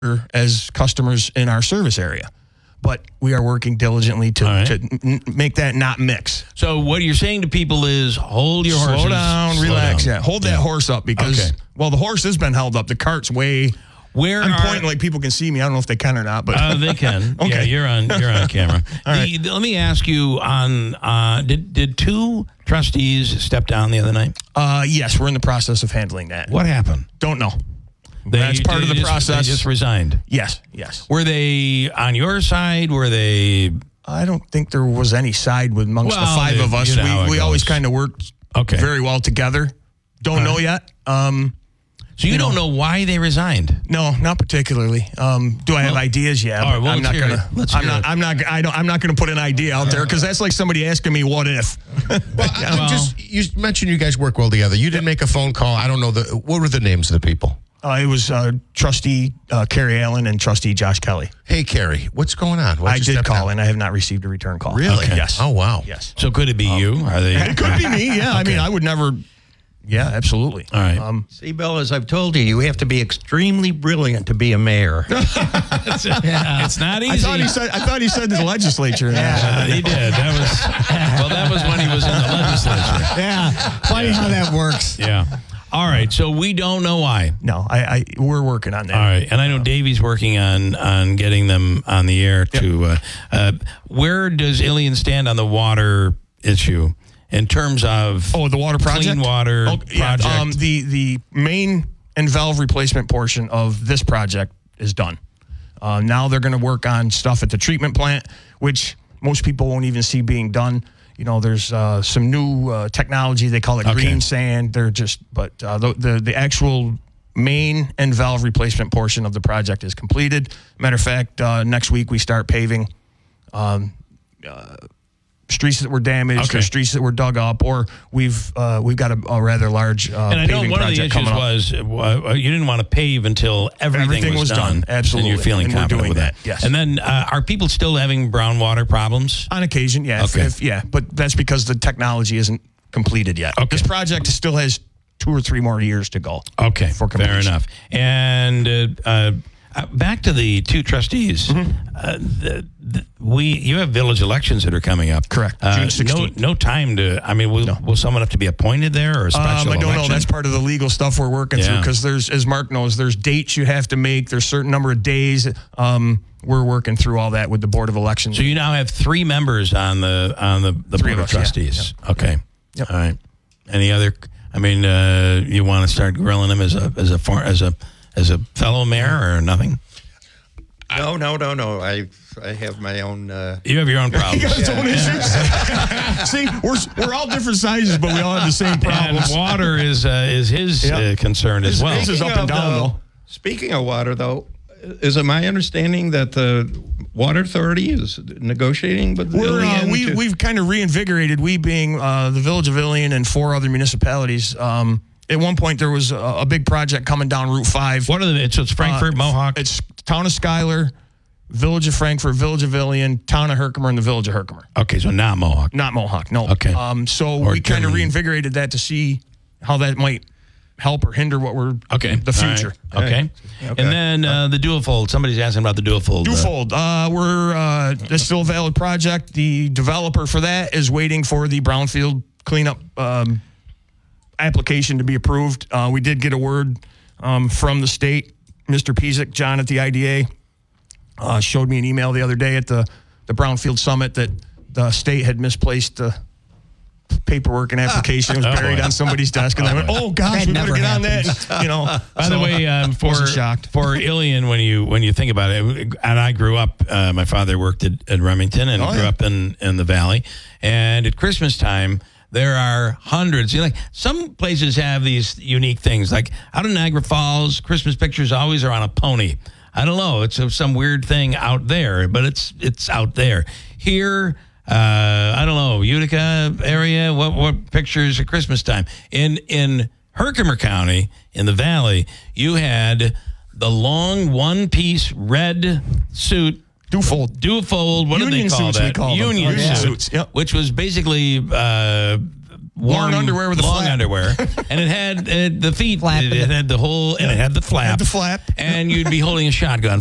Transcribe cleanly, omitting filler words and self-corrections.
as customers in our service area. But we are working diligently to make that not mix. So what you're saying to people is hold your horses. Slow down, relax. Yeah, hold that horse up because, well, the horse has been held up. The cart's way... I'm pointing like people can see me. I don't know if they can or not, but they can. Okay. Yeah, you're on camera. All right. Let me ask you on did two trustees step down the other night? Yes, we're in the process of handling that. What happened? Don't know. That's part of the process. They just resigned. Yes. Were they on your side? Were they? I don't think there was any side amongst the five of us. We always kind of worked very well together. Don't know yet. So you don't know why they resigned? No, not particularly. Do I have ideas? Yeah, all right, well, I'm not gonna. I'm not gonna put an idea out there because that's like somebody asking me what if. You mentioned you guys work well together. You didn't make a phone call. I don't know what were the names of the people? It was Trustee Carrie Allen and Trustee Josh Kelly. Hey, Carrie, what's going on? I did call and I have not received a return call. Really? Okay. Yes. Oh, wow. Yes. So could it be you? Are they? It could be me. Yeah. I mean, I would never. Yeah, absolutely. All right. See, Bill, as I've told you, you have to be extremely brilliant to be a mayor. It's not easy. I thought he said the legislature. Yeah, he did. That was when he was in the legislature. Yeah. Funny how that works. Yeah. All right. So we don't know why. No, we're working on that. All right. And I know Davey's working on getting them on the air to where does Ilion stand on the water issue? In terms of the water project, clean water project, the main and valve replacement portion of this project is done. Now they're going to work on stuff at the treatment plant, which most people won't even see being done. You know, there's some new technology. They call it green sand. They're the actual main and valve replacement portion of the project is completed. Matter of fact, next week we start paving. Streets that were damaged or streets that were dug up, or we've got a rather large and I know one of the issues was you didn't want to pave until everything was done. Absolutely. And you're feeling confident with that. Yes. And then are people still having brown water problems? On occasion, yeah. Okay. But that's because the technology isn't completed yet. Okay. This project still has 2 or 3 more years to go. Okay. For completion. Fair enough. And back to the two trustees. You have village elections that are coming up. Correct. June 16th. No time to. I mean, will someone have to be appointed there or a special I don't election? know. That's part of the legal stuff we're working through because there's, as Mark knows, there's dates you have to make. There's a certain number of days. We're working through all that with the Board of Elections. So you now have 3 members on the Board of Trustees. Yeah. Okay. Yep. All right. Any other? I mean, you want to start grilling them as a fellow mayor or nothing? No. I have my own. You have your own problems. You got his own issues. See, we're all different sizes, but we all have the same problems. And water is his concern as well. His is up and down, though. Speaking of water, though, is it my understanding that the Water Authority is negotiating with Ilion? We've kind of reinvigorated. We being the Village of Ilion and 4 other municipalities. At one point, there was a big project coming down Route 5. What are so it's Frankfort, Mohawk? It's Town of Schuyler, Village of Frankfort, Village of Ilion, Town of Herkimer, and the Village of Herkimer. Okay, so not Mohawk. Not Mohawk, no. Okay. So we kind of reinvigorated that to see how that might help or hinder what we're the future. Right. Okay. And then the Duofold. Somebody's asking about the Duofold. Duofold. That's still a valid project. The developer for that is waiting for the brownfield cleanup application to be approved. We did get a word from the state. Mr. Pizik, John at the IDA, showed me an email the other day at the Brownfield Summit that the state had misplaced the paperwork and application. It was buried on somebody's desk. And I went, oh, gosh, we better get on that. By the way, for Ilion, when you think about it, and I grew up, my father worked at Remington and grew up in the Valley. And at Christmas time, there are hundreds. Some places have these unique things. Like out in Niagara Falls, Christmas pictures always are on a pony. I don't know. It's some weird thing out there, but it's out there. Here, I don't know, Utica area. What pictures at Christmas time? In Herkimer County, in the Valley, you had the long one-piece red suit. Duofold. What do they call that? Union suits. Yep. Which was basically Long underwear with a long flap. underwear, and it had the feet. Flap. It had the whole, and it had the flap. The flap. And you'd be holding a shotgun